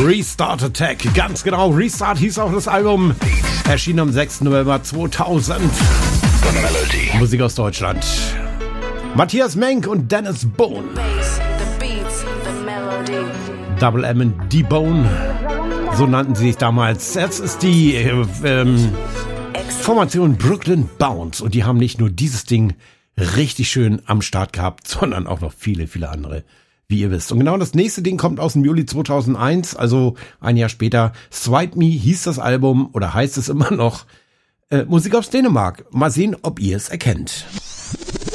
Restart Attack, ganz genau. Restart hieß auch das Album. Erschien am 6. November 2000. Musik aus Deutschland. Matthias Menk und Dennis Bone. Double M und D-Bone. So nannten sie sich damals. Jetzt ist die Formation Brooklyn Bounce. Und die haben nicht nur dieses Ding richtig schön am Start gehabt, sondern auch noch viele, viele andere, wie ihr wisst. Und genau das nächste Ding kommt aus dem Juli 2001, also ein Jahr später. Swipe Me hieß das Album oder heißt es immer noch. Musik aus Dänemark. Mal sehen, ob ihr es erkennt.